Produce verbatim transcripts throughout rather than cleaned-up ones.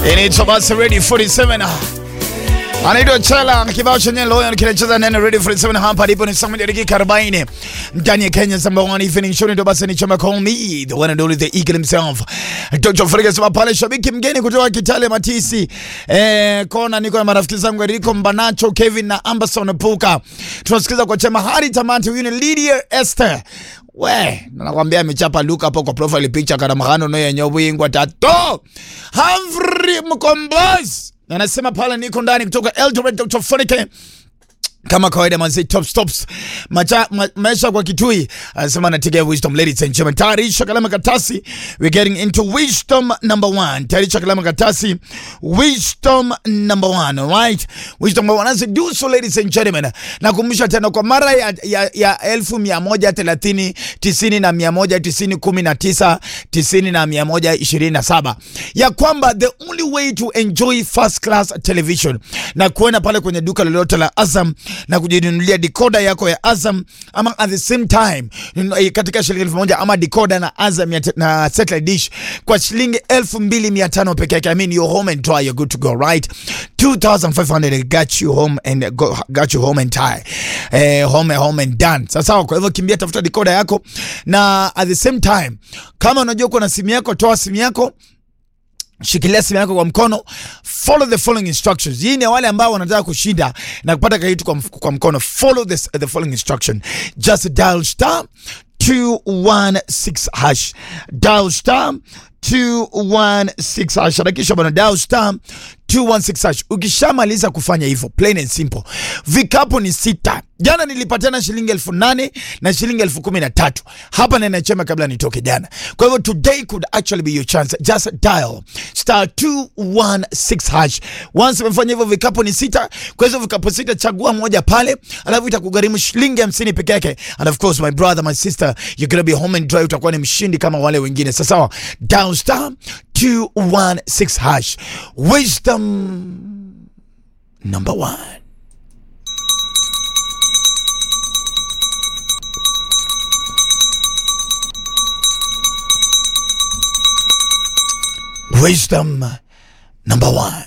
Inaitwa basi Ready forty-seven. Anaitwa Chala kibao chenye leo kinacheza neno Ready forty-seven hapa ndipo ni saa moja dakika arobaini ndani ya Kenya number one evening show. Ndio basi ni chama call me the one and only the eagle himself Doctor Frega sema pale shabiki mgeni kutoka Kitale Matisi. Eh, kona niko na marafiki zangu Enrico Mbanacho, Kevin na Amberson Puka. Tunasikiza kwa chama hadi tamati. Huyu ni Lydia Esther. We, nakwambia amechapa look hapo kwa profile picture kana mahano no yenye wingwa tato. Humphrey Mkombozi. Anasema pale niko ndani kutoka Eldoret Doctor Fonike. Kama kawaida manzi top stops macha ma, maisha kwa Kitui. Anasema nategea wisdom ladies and gentlemen. Tarisha kalama katasi. We're getting into wisdom number one. Tarisha kalama katasi. Wisdom number one. Alright. Wisdom number one. As do so ladies and gentlemen. Nakumbusha tena kwa mara ya, ya, ya elfu mia moja thelathini, tisini na mia moja tisini, kumi na tisa, tisini na mia moja ishirini na saba. Ya kwamba the only way to enjoy first class television na kuona pale kwenye duka lolote la Azam na kujinunulia decoder yako ya Azam ama at the same time katika shilingi elfu moja ama decoder na Azam ya na satellite dish kwa shilingi elfu mbili mia tano peke yake. I mean you're home and dry, you're good to go, right? two thousand five hundred got you home and go, got you home and tie. Eh, home home and done. Sasa kwa hivyo kimbia tafuta decoder yako na at the same time kama unajua kuna simu yako, toa simu yako, shikilia simu yako kwa mkono, follow the following instructions. Hii ni wale ambao wanataka kushinda na kupata kitu kwa, kwa mkono. Follow this, the following instruction. Just dial star two one six hash. Dial star two one six hash. Hakikisha bwana dial star two one six hash. Ukishamaliza kufanya hivyo, plain and simple, vikapu ni sita. Jana nilipatana shilingi elfu nane na shilingi elfu kumi na tatu. Hapa nina chema kabla nitoke jana. Kwa hivyo today could actually be your chance. Just dial star two one six hash. Once umefanya hivyo, vikapu ni sita. Kwa hivyo vikapu sita, chagua moja pale, alafu itakugharimu shilingi hamsini peke yake. And of course my brother, my sister, you're going to be home and dry. Utakuwa ni mshindi kama wale wengine. Sasa dial star two one six hash. Wisdom number one. Wisdom number one.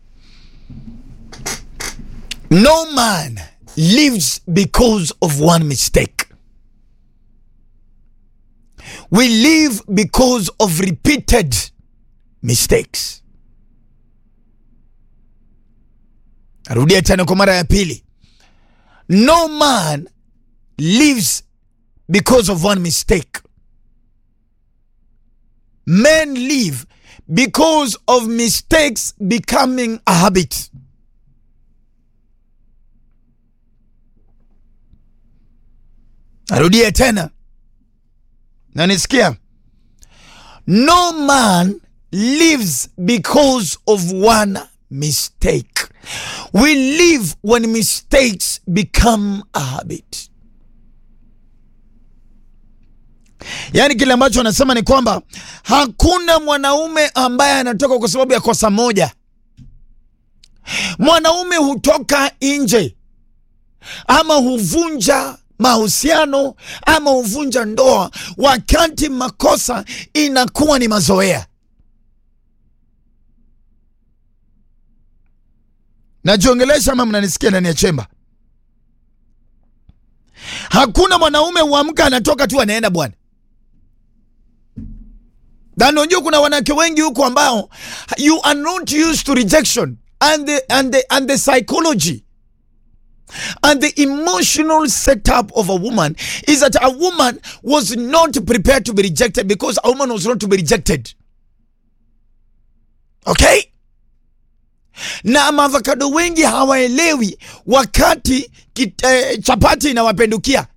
No man lives because of one mistake. We live because of repeated mistakes. Arudia tena kwa mara ya pili. No man lives because of one mistake. Men live because of mistakes becoming a habit. Arudia tena. Na nisikia. No man lives because of one mistake. We live when mistakes become a habit. Yani kile ambacho anasema ni kwamba hakuna mwanaume ambaye anatoka kwa sababu ya kosa moja. Mwanaume hutoka nje ama huvunja mahusiano ama huvunja ndoa wakati makosa inakuwa ni mazoea. Najiongelesha ama mnanisikia ndani ya chemba? Hakuna mwanaume huamka anatoka tu anaenda bwana. Na unajua kuna wanawake wengi huko ambao you are not used to rejection and the and the and the psychology and the emotional setup of a woman is that a woman was not prepared to be rejected because a woman was not to be rejected. Okay? Na mavakado wengi hawaelewi wakati kit, eh, chapati inawapendukia.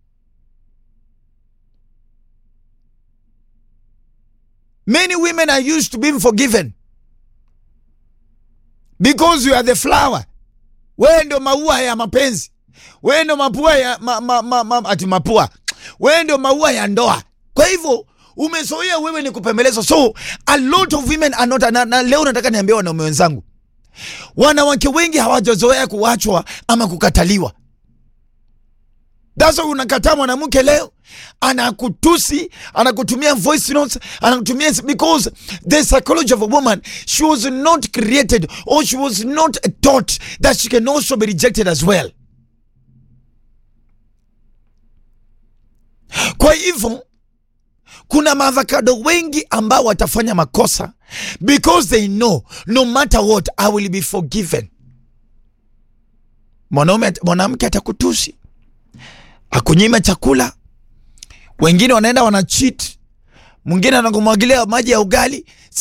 Many women are used to being forgiven because you are the flower. Wewe ndo maua ya mapenzi. Wewe ndo mapua ya ma, ma, ma, ma, ati mapua. Wewe ndo maua ya ndoa. Kwa hivyo umezoea wewe ni kupembelezwa. So a lot of women are not. Na, na leo nataka niambie wanaume wenzangu, wanawake wengi hawajazoea kuachwa ama kukataliwa. That's why unakataa mwanamke leo anakutusi, anakutumia voice notes, anakutumia, because the psychology of a woman, she was not created or she was not taught that she can also be rejected as well. Kwa hivyo kuna maavocado wengi ambao watafanya makosa because they know no matter what I will be forgiven. Mwanaume, mwanamke atakutusi, akunyima chakula, wengine wanaenda wana cheat, mwingine anakumwagilia maji ya ugali.